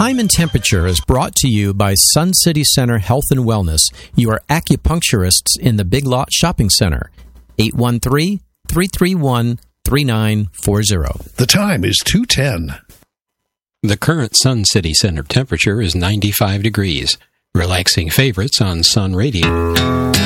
Time and Temperature is brought to you by Sun City Center Health and Wellness, your acupuncturists in the Big Lot Shopping Center. 813-331-3940. The time is 2:10. The current Sun City Center temperature is 95 degrees. Relaxing favorites on Sun Radio.